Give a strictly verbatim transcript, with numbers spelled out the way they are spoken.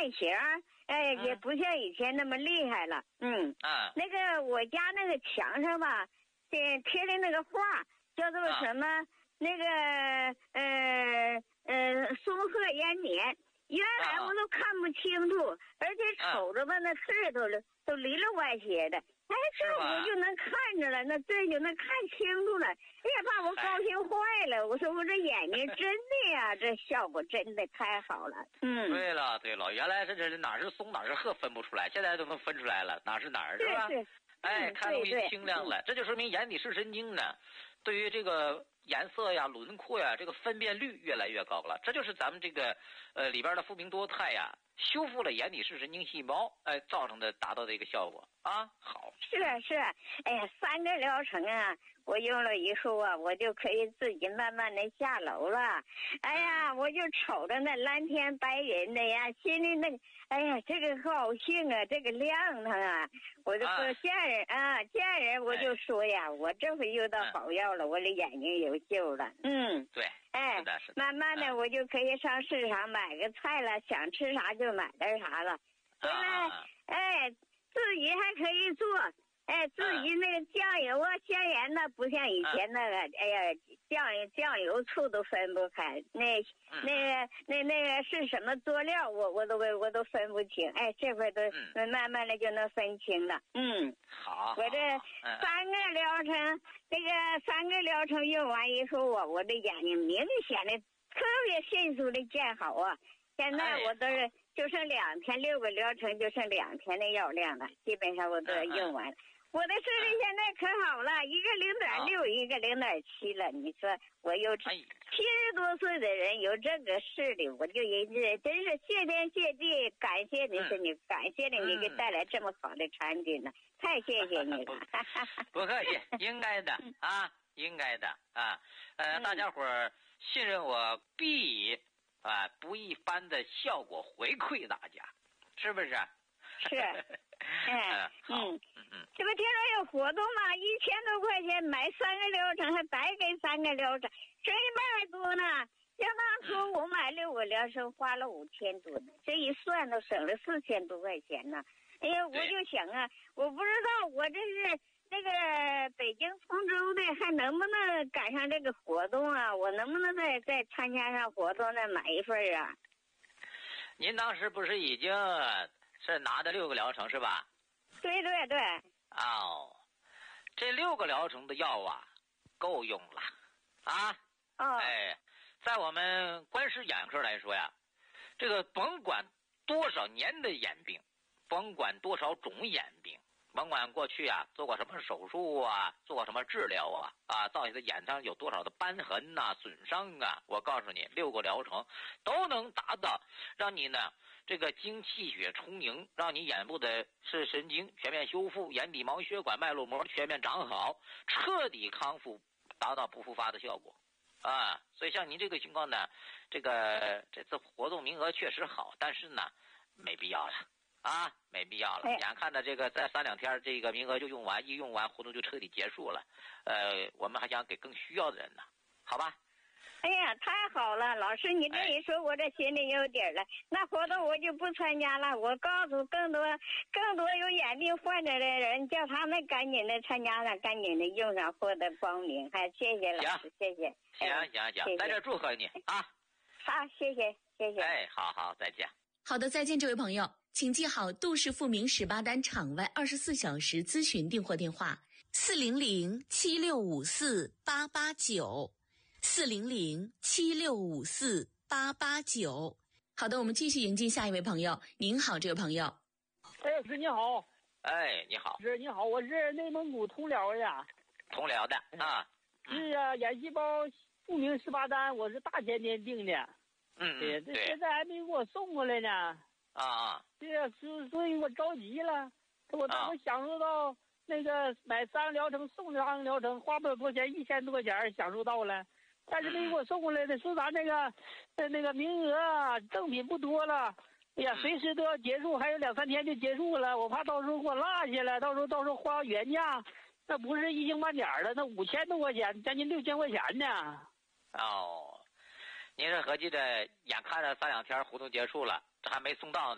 变形，哎，也不像以前那么厉害了。嗯， 啊， 那个我家那个墙上吧，贴贴的那个画叫做什么？啊、那个呃呃松鹤延年，原来我都看不清楚，而且瞅着吧，那字都都里里外斜的。哎，这我就能看着了，那这就能看清楚了。哎呀，把我高兴坏了！我说我这眼睛真的呀，这效果真的太好了。嗯， 对了对了，原来是这哪是松哪是鹤分不出来，现在都能分出来了，哪是哪儿是吧？ 是是。 哎，看东西清亮了， 嗯、 这就说明眼底视神经呢，对于这个颜色呀、轮廓呀，这个分辨率越来越高了。这就是咱们这个呃里边的富明多肽呀，修复了眼底视神经细胞，哎，造成的达到的一个效果啊。好， 是啊是啊，哎呀，三个疗程啊，我用了以后啊，我就可以自己慢慢的下楼了。哎呀，我就瞅着那蓝天白云的呀，心里那个。哎呀，这个高兴啊，这个亮堂啊！我就说家人啊，家人我就说呀，哎、我这回用到好药了，我的眼睛有救了。嗯， 对， 哎， 是的，是的。 慢慢的我就可以上市场买个菜了，想吃啥就买点啥了。回来， 啊、 哎，自己还可以做。哎，自己那个酱油啊、咸盐呢，不像以前那个，哎呀，酱油、酱油、醋都分不开。那、那个、那、那个是什么佐料，我我都我都分不清。哎，这回都慢慢的就能分清了。嗯， 好， 我这三个疗程，这个三个疗程用完以后啊，我的眼睛明显的特别迅速的见好啊。现在我都是就剩两天，六个疗程就剩两天的药量了，基本上我都用完了。我的视力现在可好了，一个零点六，一个零点七了。你说我有七十多岁的人有这个视力，我就也真是谢天谢地，感谢你是你，感谢你你给带来这么好的产品了，太谢谢你了。 不客气，应该的啊，应该的啊。呃，大家伙儿信任我，必以啊不一般的效果回馈大家，是不是？ 是。哎， 嗯嗯嗯， 这不听说有活动吗？一千多块钱买三个疗程，还白给三个疗程，省一半还多呢。像当初我买六个疗程花了五千多呢，这一算都省了四千多块钱呢。哎呀，我就想啊，我不知道我这是那个北京通州的，还能不能赶上这个活动啊？我能不能再再参加上活动再买一份啊？ 您当时不是已经？是拿的六个疗程是吧？ 对对对。 哦，这六个疗程的药啊，够用了啊！ 哦， 哎，在我们观视眼科来说呀，这个甭管多少年的眼病，甭管多少种眼病，甭管过去啊做过什么手术啊，做过什么治疗啊，啊，造成的眼上有多少的瘢痕呐、损伤啊，我告诉你，六个疗程都能达到让你呢。这个精气血充盈，让你眼部的视神经全面修复，眼底毛血管脉络膜全面长好，彻底康复，达到不复发的效果啊！所以像您这个情况呢，这个这次活动名额确实好，但是呢，没必要了啊，没必要了。眼看着这个在三两天这个名额就用完，一用完活动就彻底结束了。呃，我们还想给更需要的人呢，好吧？ 哎呀，太好了，老师，你这一说，我这心里有底儿了。那活动我就不参加了，我告诉更多、更多有眼病患者的人，叫他们赶紧的参加上，赶紧的用上，获得光明。还谢谢老师，谢谢。 行行行，在这祝贺你啊！ 好，谢谢，谢谢。 哎，好好，再见。 好的，再见，这位朋友，请记好杜氏富明十八单场外二十四小时咨询订货电话：四零零七六五四八八九。四零零七六五四八八九。好的，我们继续迎接下一位朋友。您好，这位朋友。 哎，老师你好。 哎，你好。 是你好，我是内蒙古通辽的。 通辽的啊。 是啊，眼细胞富明十八单，我是大前天订的。 嗯对，这现在还没给我送过来呢。 啊啊。 对呀，所所以我着急了。我当时享受到那个买三个疗程送三个疗程，花不了多钱，一千多块钱享受到了。但是没给我送过来的，说咱那个，呃，那个名额啊，赠品不多了。哎呀，随时都要结束，还有两三天就结束了，我怕到时候给我落下了，到时候到时候花原价，那不是一星半点的，那五千多块钱，将近六千块钱呢。 哦，您是合计着眼看着三两天活动结束了，这还没送到呢。